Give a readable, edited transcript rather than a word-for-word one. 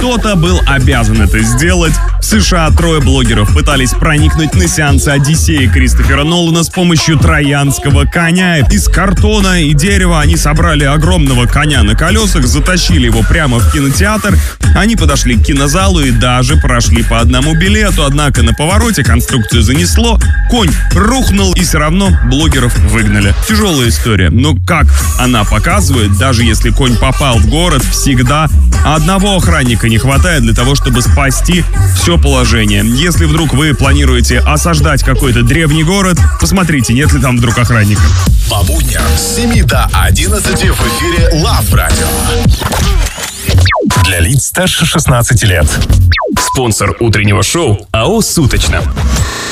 кто-то был обязан это сделать. В США 3 блогеров пытались проникнуть на сеансы «Одиссеи» Кристофера Нолана с помощью троянского коня. Из картона и дерева они собрали огромного коня на колесах, затащили его прямо в кинотеатр. Они подошли к кинозалу и даже прошли по одному билету, однако на повороте конструкцию занесло, конь рухнул и все равно блогеров выгнали. Тяжелая история, но как она показывает, даже если конь попал в город, всегда одного охранника не хватает для того, чтобы спасти все положение. Если вдруг вы планируете осаждать какой-то древний город, посмотрите, нет ли там вдруг охранника. По будням с 7 до 11 в эфире Love Radio. Для лиц старше 16 лет. Спонсор утреннего шоу АО «Суточно».